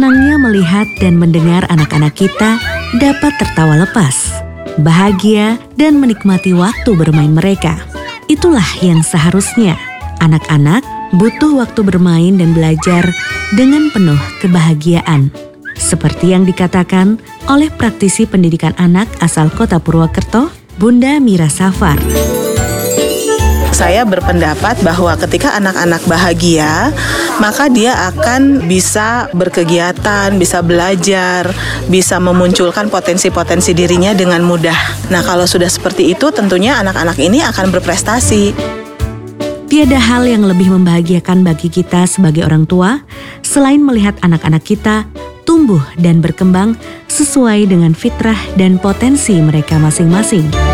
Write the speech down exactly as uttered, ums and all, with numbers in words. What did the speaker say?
Senangnya melihat dan mendengar anak-anak kita dapat tertawa lepas, bahagia, dan menikmati waktu bermain mereka. Itulah yang seharusnya. Anak-anak butuh waktu bermain dan belajar dengan penuh kebahagiaan. Seperti yang dikatakan oleh praktisi pendidikan anak asal Kota Purwokerto, Bunda Mira Safar. Saya berpendapat bahwa ketika anak-anak bahagia, maka dia akan bisa berkegiatan, bisa belajar, bisa memunculkan potensi-potensi dirinya dengan mudah. Nah, kalau sudah seperti itu, tentunya anak-anak ini akan berprestasi. Tiada hal yang lebih membahagiakan bagi kita sebagai orang tua selain melihat anak-anak kita tumbuh dan berkembang sesuai dengan fitrah dan potensi mereka masing-masing.